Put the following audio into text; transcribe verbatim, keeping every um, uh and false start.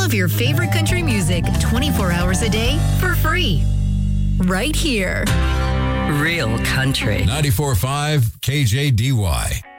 all of your favorite country music twenty-four hours a day for free. Right here. Real country. ninety-four point five K J D Y.